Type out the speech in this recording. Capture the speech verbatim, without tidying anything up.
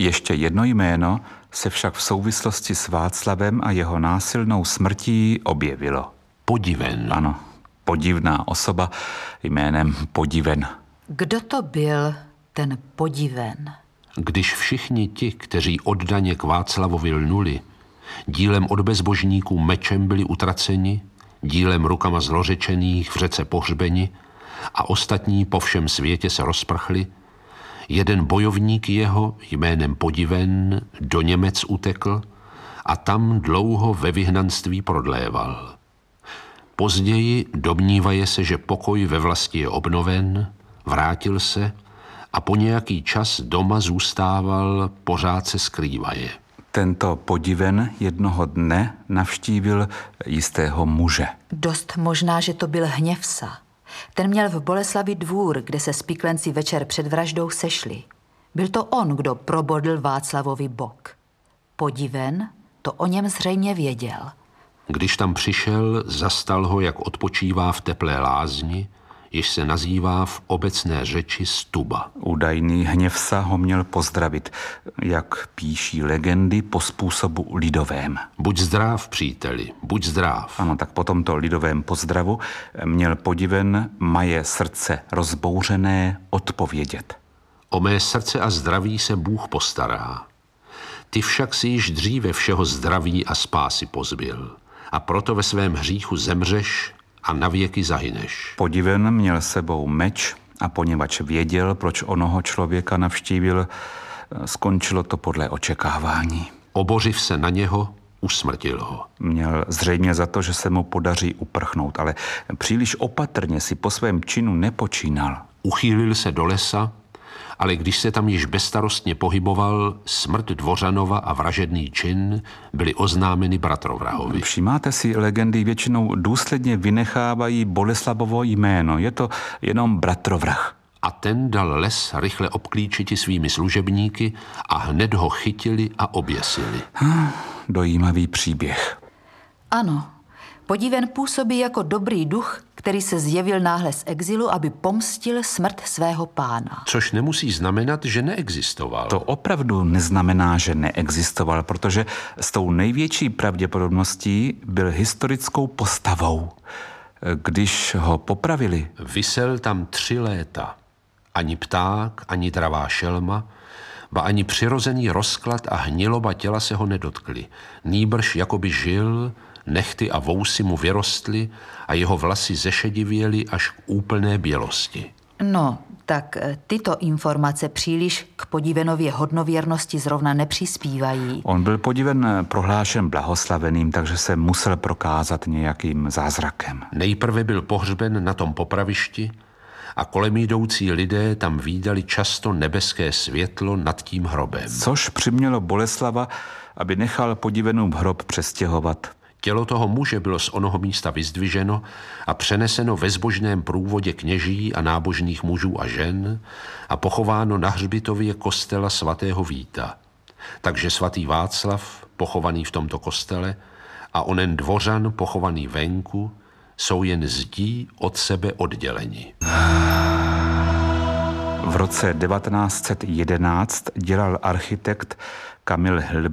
Ještě jedno jméno se však v souvislosti s Václavem a jeho násilnou smrtí objevilo. Podiven. Ano, podivná osoba jménem Podiven. Kdo to byl ten Podiven? Když všichni ti, kteří oddaně k Václavovi lnuli, dílem od bezbožníků mečem byli utraceni, dílem rukama zlořečených v řece pohřbeni a ostatní po všem světě se rozprchli, jeden bojovník jeho jménem Podiven do Němec utekl a tam dlouho ve vyhnanství prodléval. Později domnívaje se, že pokoj ve vlasti je obnoven, vrátil se a po nějaký čas doma zůstával, pořád se skrývaje. Tento Podiven jednoho dne navštívil jistého muže. Dost možná, že to byl Hněvsa. Ten měl v Boleslavi dvůr, kde se spiklenci večer před vraždou sešli. Byl to on, kdo probodl Václavovi bok. Podiven to o něm zřejmě věděl. Když tam přišel, zastal ho, jak odpočívá v teplé lázni, jež se nazývá v obecné řeči Stuba. Údajný Hněvsa ho měl pozdravit, jak píší legendy, po způsobu lidovém. Buď zdrav, příteli, buď zdrav. Ano, tak po tomto lidovém pozdravu měl Podiven maje srdce rozbouřené odpovědět. O mé srdce a zdraví se Bůh postará. Ty však si již dříve všeho zdraví a spásy pozbyl. A proto ve svém hříchu zemřeš a navěky zahyneš. Podiven měl sebou meč a poněvadž věděl, proč onoho člověka navštívil, skončilo to podle očekávání. Obořiv se na něho, usmrtil ho. Měl zřejmě za to, že se mu podaří uprchnout, ale příliš opatrně si po svém činu nepočínal. Uchýlil se do lesa, ale když se tam již bezstarostně pohyboval, smrt Dvořanova a vražedný čin byly oznámeny bratrovrahovi. Všímáte si, legendy většinou důsledně vynechávají Boleslavovo jméno. Je to jenom bratrovrah. A ten dal les rychle obklíčiti svými služebníky a hned ho chytili a oběsili. Hm, dojímavý příběh. Ano, Podiven působí jako dobrý duch, který se zjevil náhle z exilu, aby pomstil smrt svého pána. Což nemusí znamenat, že neexistoval. To opravdu neznamená, že neexistoval, protože s tou největší pravděpodobností byl historickou postavou. Když ho popravili... Visel tam tři léta. Ani pták, ani dravá šelma, ba ani přirozený rozklad a hniloba těla se ho nedotkli. Nýbrž jakoby žil, nehty a vousy mu vyrostly a jeho vlasy zešedivěly až k úplné bělosti. No, tak tyto informace příliš k Podivenově hodnověrnosti zrovna nepřispívají. On byl Podiven prohlášen blahoslaveným, takže se musel prokázat nějakým zázrakem. Nejprve byl pohřben na tom popravišti a kolem jdoucí lidé tam vídali často nebeské světlo nad tím hrobem. Což přimělo Boleslava, aby nechal Podivenův hrob přestěhovat. Tělo toho muže bylo z onoho místa vyzdviženo a přeneseno ve zbožném průvodě kněží a nábožných mužů a žen a pochováno na hřbitově kostela svatého Víta. Takže svatý Václav, pochovaný v tomto kostele, a onen Dvořan, pochovaný venku, jsou jen zdí od sebe odděleni. V roce devatenáct set jedenáct dělal architekt Kamil Hilbert